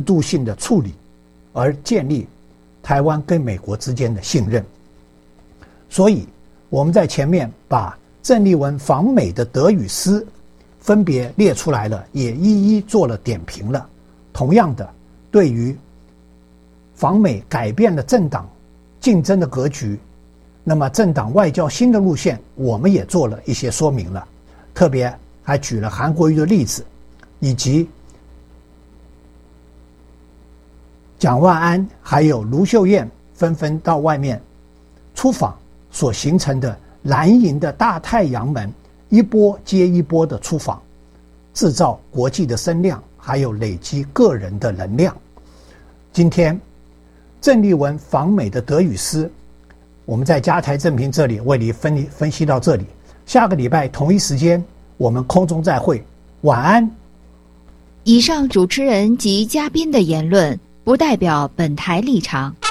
度性的处理，而建立台湾跟美国之间的信任。所以我们在前面把郑丽文访美的得与失分别列出来了，也一一做了点评了。同样的，对于访美改变了政党竞争的格局，那么政党外交新的路线，我们也做了一些说明了，特别还举了韩国瑜的例子，以及蒋万安还有卢秀燕纷纷到外面出访所形成的蓝营的大太阳门一波接一波的出访，制造国际的声量，还有累积个人的能量。今天郑丽文访美的得与失，我们在加台正评这里为你分析到这里。下个礼拜同一时间我们空中再会，晚安。 以上主持人及嘉宾的言论不代表本台立场。